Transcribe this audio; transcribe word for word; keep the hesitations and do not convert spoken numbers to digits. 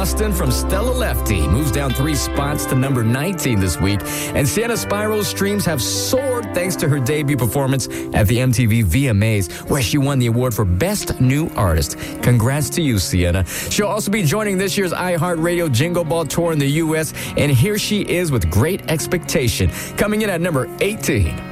Boston from Stella Lefty moves down three spots to number nineteen this week. And Sienna Spiro's streams have soared thanks to her debut performance at the M T V V M As, where she won the award for Best New Artist. Congrats to you, Sienna. She'll also be joining this year's iHeartRadio Jingle Ball Tour in the U S, and here she is with Great Expectation, coming in at number eighteen.